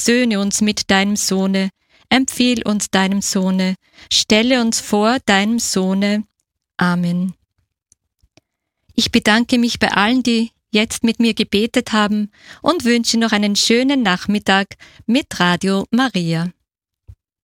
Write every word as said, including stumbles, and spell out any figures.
Versöhne uns mit deinem Sohne, empfiehl uns deinem Sohne, stelle uns vor deinem Sohne. Amen. Ich bedanke mich bei allen, die jetzt mit mir gebetet haben und wünsche noch einen schönen Nachmittag mit Radio Maria.